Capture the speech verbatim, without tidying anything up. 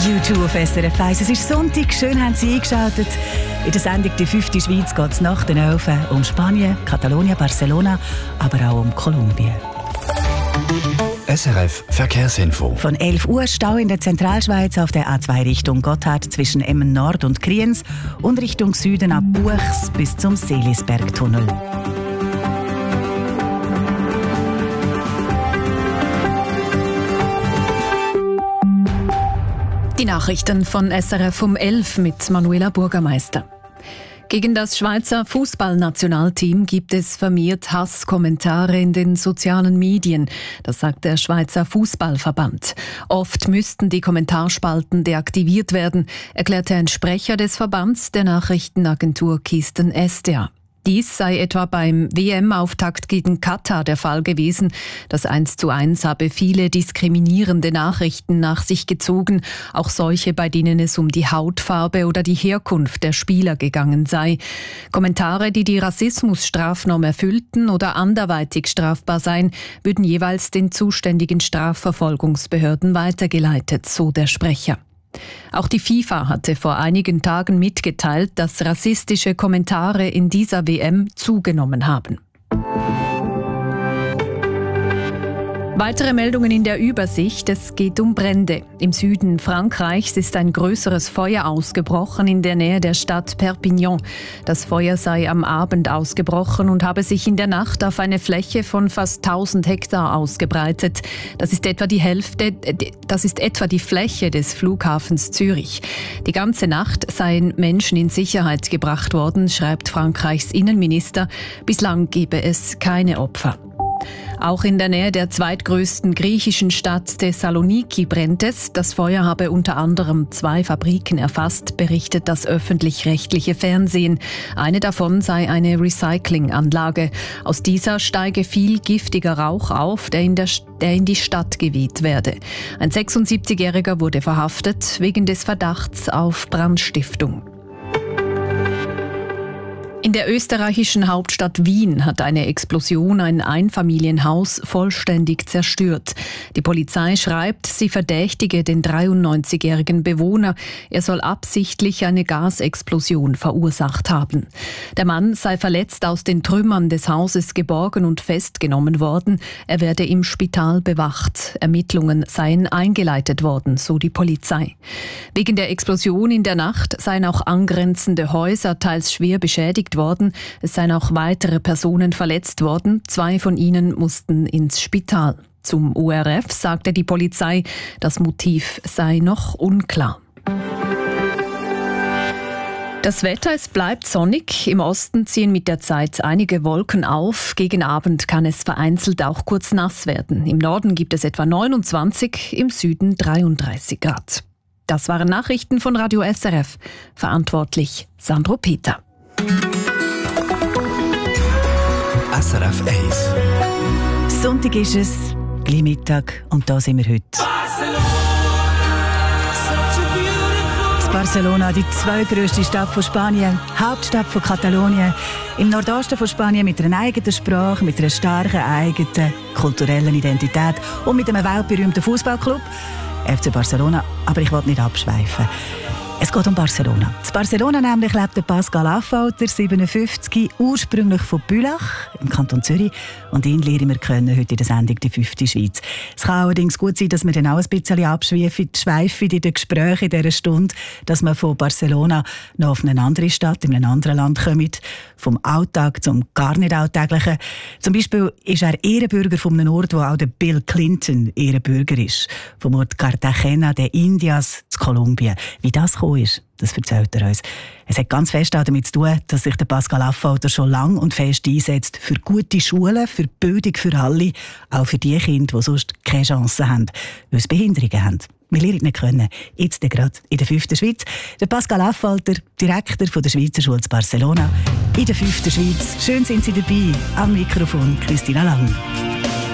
U zwei auf S R F eins. Es ist Sonntag, schön haben Sie eingeschaltet. In der Sendung «Die fünfte Schweiz» geht es nach den Elfen um Spanien, Katalonien, Barcelona, aber auch um Kolumbien. S R F Verkehrsinfo. Von elf Uhr Stau in der Zentralschweiz auf der A zwei Richtung Gotthard zwischen Emmen Nord und Kriens und Richtung Süden ab Buchs bis zum Seelisbergtunnel. Die Nachrichten von S R F um elf mit Manuela Bürgermeister. Gegen das Schweizer Fußballnationalteam gibt es vermehrt Hasskommentare in den sozialen Medien. Das sagt der Schweizer Fußballverband. Oft müssten die Kommentarspalten deaktiviert werden, erklärte ein Sprecher des Verbands der Nachrichtenagentur Kisten S D A. Dies sei etwa beim W M-Auftakt gegen Katar der Fall gewesen. Das eins zu eins habe viele diskriminierende Nachrichten nach sich gezogen, auch solche, bei denen es um die Hautfarbe oder die Herkunft der Spieler gegangen sei. Kommentare, die die Rassismusstrafnorm erfüllten oder anderweitig strafbar seien, würden jeweils den zuständigen Strafverfolgungsbehörden weitergeleitet, so der Sprecher. Auch die FIFA hatte vor einigen Tagen mitgeteilt, dass rassistische Kommentare in dieser W M zugenommen haben. Weitere Meldungen in der Übersicht. Es geht um Brände. Im Süden Frankreichs ist ein größeres Feuer ausgebrochen in der Nähe der Stadt Perpignan. Das Feuer sei am Abend ausgebrochen und habe sich in der Nacht auf eine Fläche von fast tausend Hektar ausgebreitet. Das ist etwa die Hälfte, das ist etwa die Fläche des Flughafens Zürich. Die ganze Nacht seien Menschen in Sicherheit gebracht worden, schreibt Frankreichs Innenminister. Bislang gebe es keine Opfer. Auch in der Nähe der zweitgrößten griechischen Stadt Thessaloniki brennt es. Das Feuer habe unter anderem zwei Fabriken erfasst, berichtet das öffentlich-rechtliche Fernsehen. Eine davon sei eine Recyclinganlage. Aus dieser steige viel giftiger Rauch auf, der in, der, der in die Stadt geweht werde. Ein sechsundsiebzigjähriger wurde verhaftet wegen des Verdachts auf Brandstiftung. In der österreichischen Hauptstadt Wien hat eine Explosion ein Einfamilienhaus vollständig zerstört. Die Polizei schreibt, sie verdächtige den dreiundneunzigjährigen Bewohner. Er soll absichtlich eine Gasexplosion verursacht haben. Der Mann sei verletzt aus den Trümmern des Hauses geborgen und festgenommen worden. Er werde im Spital bewacht. Ermittlungen seien eingeleitet worden, so die Polizei. Wegen der Explosion in der Nacht seien auch angrenzende Häuser teils schwer beschädigt worden. Es seien auch weitere Personen verletzt worden. Zwei von ihnen mussten ins Spital. Zum O R F sagte die Polizei, das Motiv sei noch unklar. Das Wetter, es bleibt sonnig. Im Osten ziehen mit der Zeit einige Wolken auf. Gegen Abend kann es vereinzelt auch kurz nass werden. Im Norden gibt es etwa neunundzwanzig, im Süden dreiunddreißig Grad. Das waren Nachrichten von Radio S R F. Verantwortlich Sandro Peter. S R F eins. Sonntag ist es, gleich Mittag, und da sind wir heute. In Barcelona, die zweitgrößte Stadt von Spanien, Hauptstadt von Katalonien, im Nordosten von Spanien mit einer eigenen Sprache, mit einer starken eigenen kulturellen Identität und mit einem weltberühmten Fußballclub, F C Barcelona. Aber ich will nicht abschweifen. Es geht um Barcelona. In Barcelona nämlich lebt der Pascal Affolter, siebenundfünfzig, ursprünglich von Bülach im Kanton Zürich. Und ihn lernen wir kennen heute in der Sendung «Die fünfte Schweiz». Es kann allerdings gut sein, dass wir dann auch ein bisschen abschweifen in den Gesprächen in dieser Stunde, dass wir von Barcelona noch auf eine andere Stadt, in einem anderen Land kommen, vom Alltag zum gar nicht Alltäglichen. Zum Beispiel ist er Ehrenbürger von einem Ort, wo auch der Bill Clinton Ehrenbürger ist. Vom Ort Cartagena de Indias zu Kolumbien. Wie das gekommen ist, das erzählt er uns. Es hat ganz fest damit zu tun, dass sich der Pascal Affolter schon lang und fest einsetzt für gute Schulen, für Bildung für alle, auch für die Kinder, die sonst keine Chance haben, weil sie Behinderungen haben. Wir lernen nicht können. Jetzt gerade in der fünften Schweiz. Der Pascal Affolter, Direktor von der Schweizer Schule zu Barcelona. In der fünften Schweiz. Schön sind Sie dabei. Am Mikrofon Christina Lang.